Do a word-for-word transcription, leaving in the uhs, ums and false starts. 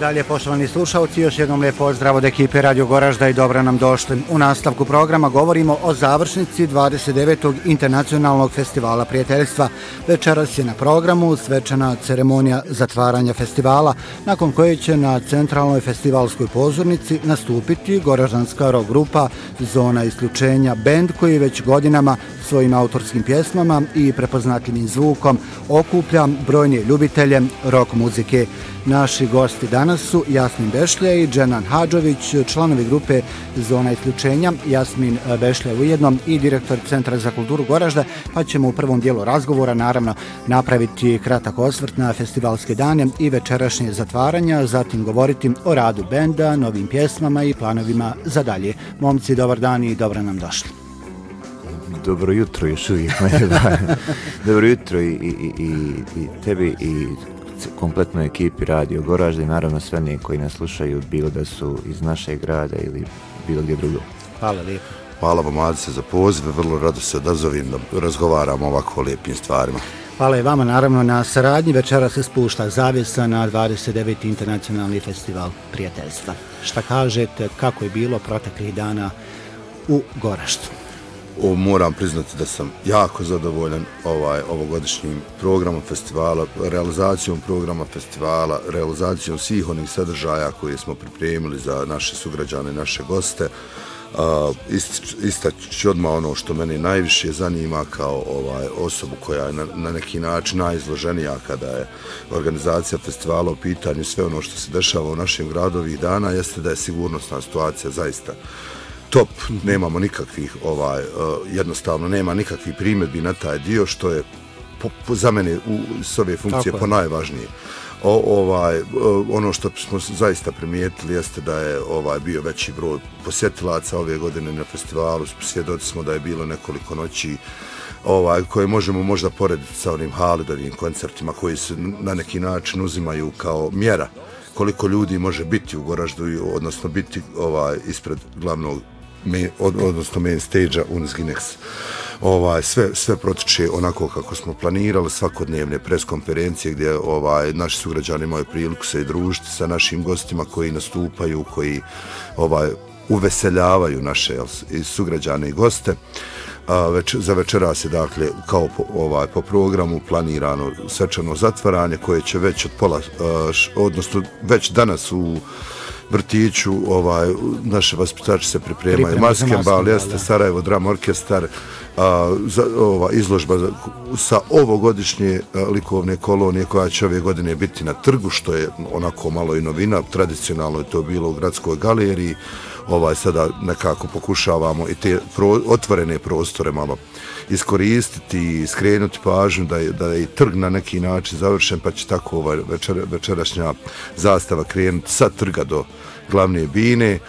dalje, poštovani slušalci, još jednom lijep pozdrav od ekipe Radio Goražda i dobro nam došli. U nastavku programa govorimo o završnici dvadeset devetog Internacionalnog festivala prijateljstva. Večeras je na programu svečana ceremonija zatvaranja festivala, nakon koje će na centralnoj festivalskoj pozornici nastupiti goraždanska rock grupa Zona isključenja, bend koji već godinama svojim autorskim pjesmama i prepoznatljivim zvukom okuplja brojne ljubitelje rock muzike. Naši gosti danas su Jasmin Bešlja i Dženan Hadžović, članovi grupe Zona isključenja. Jasmin Bešlja ujedno i direktor Centra za kulturu Goražda, pa ćemo u prvom dijelu razgovora naravno napraviti kratak osvrt na festivalske dane i večerašnje zatvaranja, zatim govoriti o radu benda, novim pjesmama i planovima za dalje. Momci, dobar dan i dobro nam došli. Dobro jutro još uvijek. Dobro jutro i, i, i, i tebi i kompletnoj ekipi Radio Goražda i naravno sve ne koji nas slušaju, bilo da su iz našeg grada ili bilo gdje drugo. Hvala lijepo. Hvala vam, Adice, za poziv, vrlo rado se odazovim da razgovaramo o ovako lijepim stvarima. Hvala i vama naravno na saradnji. Večera se spušta zavjesa na dvadeset deveti Internacionalni festival prijateljstva. Šta kažete, kako je bilo proteklih dana u Goraždu? O, moram priznati da sam jako zadovoljan ovaj, ovogodišnjim programom festivala, realizacijom programa festivala, realizacijom svih onih sadržaja koje smo pripremili za naše sugrađane, naše goste. Uh, istaći odmah ono što mene najviše zanima kao ovaj, osobu koja je na, na neki način najizloženija kada je organizacija festivala u pitanju, sve ono što se dešava u našem gradu ovih dana, jeste da je sigurnosna situacija zaista top, nemamo nikakvih, ovaj, jednostavno nema nikakvih primjedbi na taj dio, što je po, po, za mene u, s ove funkcije po najvažnije. O, ovaj, ono što smo zaista primijetili jeste da je ovaj, bio veći broj posjetilaca ove godine na festivalu, svjedoci smo da je bilo nekoliko noći ovaj, koje možemo možda porediti sa onim Halidovim koncertima koji se na neki način uzimaju kao mjera koliko ljudi može biti u Goraždu, odnosno biti ovaj, ispred glavnog main, od, odnosno main stage-a Unsginex. Ovaj, sve, sve protiče onako kako smo planirali, svakodnevne preskonferencije gdje ovaj, naši sugrađani imaju priliku se i družiti sa našim gostima koji nastupaju, koji ovaj, uveseljavaju naše jel, sugrađane i goste. A, već, za večeras je dakle kao po, ovaj, po programu planirano svečano zatvaranje koje će već od pola, a, š, odnosno već danas u vrtiću ovaj, naše vaspitači se pripremaju. Maskembal, jeste Sarajevo Drama Orkestar, a, za, ova, izložba za, sa ovogodišnje a, likovne kolonije koja će ove godine biti na trgu, što je onako malo i novina, tradicionalno je to bilo u gradskoj galeriji. Ovaj, sada nekako pokušavamo i te pro, otvorene prostore malo iskoristiti i skrenuti pažnju da je, da je i trg na neki način završen, pa će tako ovaj večer, večerašnja zastava krenuti sa trga do glavne bine.